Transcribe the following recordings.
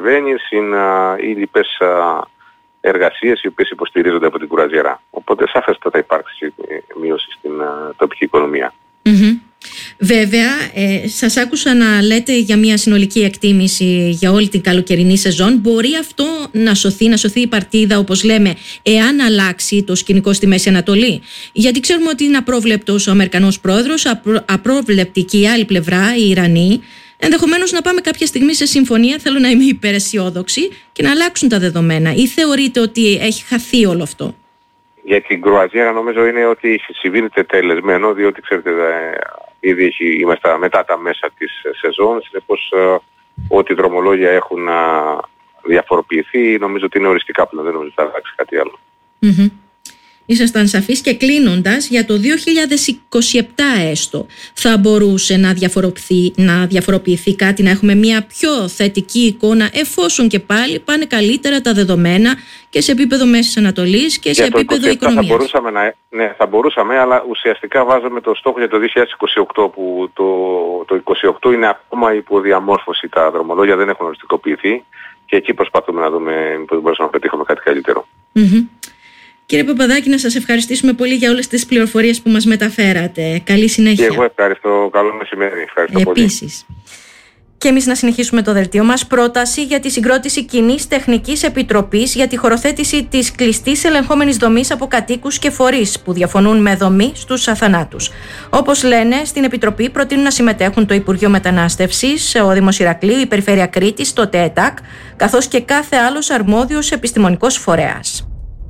Βένις, ή λοιπές εργασίες οι οποίες υποστηρίζονται από την κουραζιέρα. Οπότε σαφέστα θα υπάρξει μείωση στην τοπική οικονομία. Βέβαια, σας άκουσα να λέτε για μια συνολική εκτίμηση για όλη την καλοκαιρινή σεζόν. Μπορεί αυτό να σωθεί η παρτίδα, όπως λέμε, εάν αλλάξει το σκηνικό στη Μέση Ανατολή? Γιατί ξέρουμε ότι είναι απρόβλεπτος ο Αμερικανός πρόεδρος, απρόβλεπτη και η άλλη πλευρά, οι Ιρανοί. Ενδεχομένως να πάμε κάποια στιγμή σε συμφωνία, θέλω να είμαι υπεραισιόδοξη, και να αλλάξουν τα δεδομένα. Ή θεωρείτε ότι έχει χαθεί όλο αυτό? Για την κουραζιέρα νομίζω είναι ότι συμβεί τελεσμένο, διότι ξέρετε ήδη είμαστε μετά τα μέσα της σεζόν, συνεπώς ό,τι δρομολόγια έχουν διαφοροποιηθεί νομίζω ότι είναι οριστικά πλέον, δεν νομίζω ότι θα αλλάξει κάτι άλλο. Ήσασταν σαφείς, και κλείνοντας, για το 2027 έστω θα μπορούσε να διαφοροποιηθεί κάτι, να έχουμε μια πιο θετική εικόνα, εφόσον και πάλι πάνε καλύτερα τα δεδομένα και σε επίπεδο Μέσης Ανατολής και σε επίπεδο οικονομίας? Θα μπορούσαμε, αλλά ουσιαστικά βάζαμε το στόχο για το 2028, που το 2028 είναι ακόμα υποδιαμόρφωση, τα δρομολόγια δεν έχουν οριστικοποιηθεί και εκεί προσπαθούμε να δούμε πώς μπορούμε να πετύχουμε κάτι καλύτερο. Κύριε Παπαδάκη, να σας ευχαριστήσουμε πολύ για όλες τις πληροφορίες που μας μεταφέρατε. Καλή συνέχεια. Και εγώ ευχαριστώ. Καλό μεσημέρι. Ευχαριστώ πολύ. Επίσης. Και εμείς να συνεχίσουμε το δελτίο μας. Πρόταση για τη συγκρότηση κοινής τεχνικής επιτροπής για τη χωροθέτηση της κλειστής ελεγχόμενης δομής από κατοίκους και φορείς που διαφωνούν με δομή στους αθανάτους. Όπως λένε, στην Επιτροπή προτείνουν να συμμετέχουν το Υπουργείο Μετανάστευσης, ο Δήμος Ηρακλείου, η Περιφέρεια Κρήτης, το ΤΕΤΑΚ, καθώς και κάθε άλλος αρμόδιος επιστημονικός φορέας.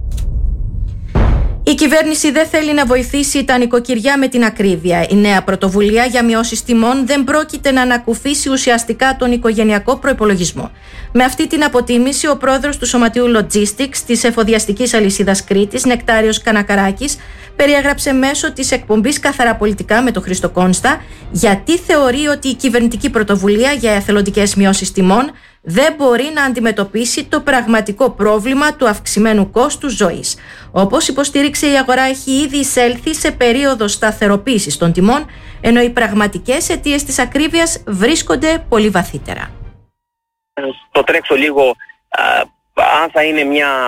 Η κυβέρνηση δεν θέλει να βοηθήσει τα νοικοκυριά με την ακρίβεια. Η νέα πρωτοβουλία για μειώσεις τιμών δεν πρόκειται να ανακουφίσει ουσιαστικά τον οικογενειακό προϋπολογισμό. Με αυτή την αποτίμηση, ο πρόεδρος του Σωματείου Logistics της εφοδιαστικής αλυσίδας Κρήτης, Νεκτάριος Κανακαράκης, περιέγραψε μέσω της εκπομπής Καθαρά Πολιτικά με τον Χρήστο Κόνστα γιατί θεωρεί ότι η κυβερνητική πρωτοβουλία για εθελοντικές μειώσεις τιμών δεν μπορεί να αντιμετωπίσει το πραγματικό πρόβλημα του αυξημένου κόστους ζωής. Όπως υποστήριξε, η αγορά έχει ήδη εισέλθει σε περίοδο σταθεροποίησης των τιμών, ενώ οι πραγματικές αιτίες της ακρίβειας βρίσκονται πολύ βαθύτερα. Το τρέξω λίγο, αν θα είναι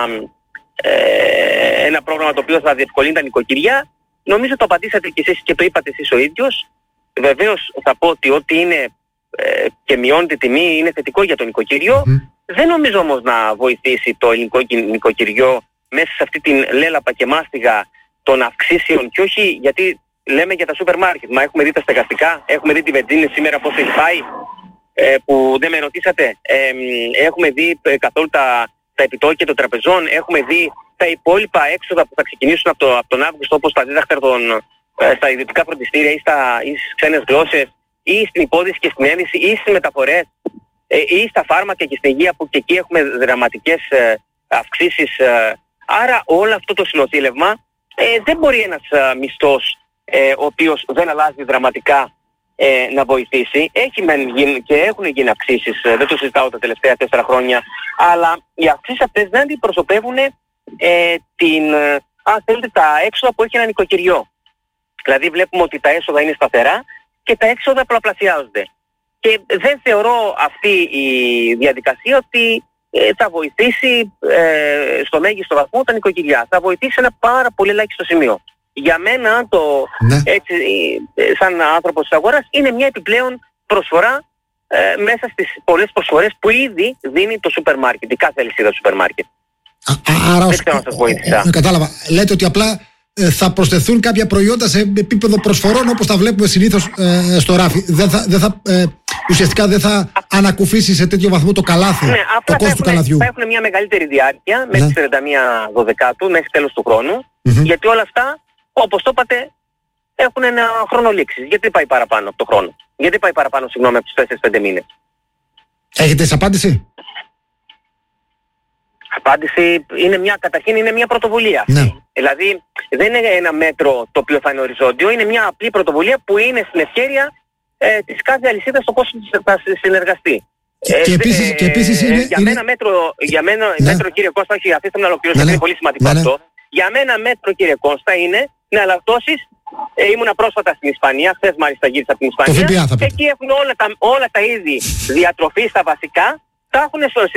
ένα πρόγραμμα το οποίο θα διευκολύνει τα νοικοκυριά, νομίζω το απαντήσατε και εσείς και το είπατε εσείς ο ίδιος. Βεβαίως θα πω ότι ό,τι είναι και μειώνει τη τιμή είναι θετικό για το νοικοκυριό. Δεν νομίζω όμως να βοηθήσει το ελληνικό νοικοκυριό μέσα σε αυτή την λέλαπα και μάστιγα των αυξήσεων, και όχι γιατί λέμε για τα σούπερ μάρκετ. Μα έχουμε δει τα στεγαστικά, έχουμε δει τη βενζίνη σήμερα πώς έχει πάει, που δεν με ρωτήσατε. Έχουμε δει καθόλου τα επιτόκια των τραπεζών, έχουμε δει τα υπόλοιπα έξοδα που θα ξεκινήσουν από τον Αύγουστο, όπως τα δίδακτρα στα ιδιωτικά φροντιστήρια ή στις ξένες γλώσσες, ή στην υπόδηση και στην ένδυση, ή στις μεταφορές, ή στα φάρμακα και στην υγεία, που και εκεί έχουμε δραματικές αυξήσεις. Άρα όλο αυτό το συνοθήλευμα δεν μπορεί ένας μισθός ο οποίος δεν αλλάζει δραματικά να βοηθήσει. Έχουν γίνει αυξήσεις, δεν το συζητάω τα τελευταία 4 χρόνια, αλλά οι αυξήσεις αυτές δεν αντιπροσωπεύουν τα έξοδα που έχει ένα νοικοκυριό. Δηλαδή βλέπουμε ότι τα έσοδα είναι σταθερά και τα έξοδα πολλαπλασιάζονται. Και δεν θεωρώ αυτή η διαδικασία ότι θα βοηθήσει στο μέγιστο βαθμό τα νοικοκυριά. Θα βοηθήσει ένα πάρα πολύ ελάχιστο σημείο. Για μένα, έτσι, σαν άνθρωπος της αγοράς, είναι μια επιπλέον προσφορά μέσα στις πολλές προσφορές που ήδη δίνει το σούπερ μάρκετ, η κάθε αλυσίδα σούπερ μάρκετ. Άρα, δεν ξέρω να σας βοήθησα. Κατάλαβα. Λέτε ότι απλά θα προσθεθούν κάποια προϊόντα σε επίπεδο προσφορών, όπως τα βλέπουμε συνήθως στο ράφι. Ουσιαστικά δεν θα ανακουφίσει σε τέτοιο βαθμό το καλάθι, το κόστος του καλαθιού. Θα έχουν μια μεγαλύτερη διάρκεια μέχρι τις 31 Δωδεκάτου, μέχρι τέλος του χρόνου, γιατί όλα αυτά, όπως το είπατε, έχουν ένα χρόνο λήξης. Γιατί πάει παραπάνω από το χρόνο? Γιατί πάει παραπάνω, από τους 4-5 μήνες? Έχετε τις απάντηση? Απάντηση καταρχήν είναι μια πρωτοβουλία. Ναι. Δηλαδή δεν είναι ένα μέτρο το οποίο θα είναι οριζόντιο, είναι μια απλή πρωτοβουλία που είναι στην ευχέρεια της κάθε αλυσίδας στο πώς θα συνεργαστεί. Και επίσης για μένα μέτρο, κύριε Κώστα, όχι, αφήστε να ολοκληρώσω, είναι πολύ σημαντικό αυτό. Για μένα μέτρο, κύριε Κώστα, είναι να αλαυτώσεις. Ήμουνα πρόσφατα στην Ισπανία, χθες μάλιστα γύρισα από την Ισπανία. Εκεί έχουν όλα τα είδη διατροφής, τα βασικά, τα έχουν